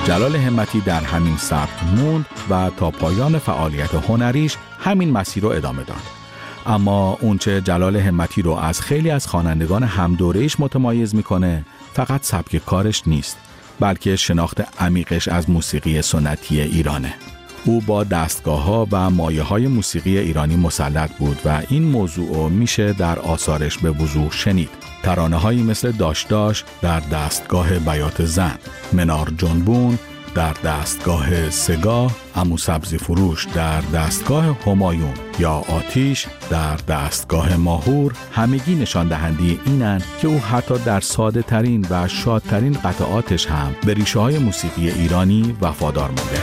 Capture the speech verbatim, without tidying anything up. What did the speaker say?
جلال همتی در همین سبک موند و تا پایان فعالیت هنریش همین مسیر رو ادامه داد. اما اونچه جلال همتی رو از خیلی از خوانندگان همدوره‌اش متمایز میکنه فقط سبک کارش نیست، بلکه شناخت عمیقش از موسیقی سنتی ایرانه. او با دستگاه‌ها و مایه‌های موسیقی ایرانی مسلط بود و این موضوع میشه در آثارش به وضوح شنید. ترانه‌هایی مثل داش داش در دستگاه بیات زن، منار جنبون در دستگاه سگاه، عمو سبزی فروش در دستگاه همایون یا آتیش در دستگاه ماهور همگی نشان دهنده اینند که او حتی در ساده ترین و شادترین قطعاتش هم به ریشه های موسیقی ایرانی وفادار مونده.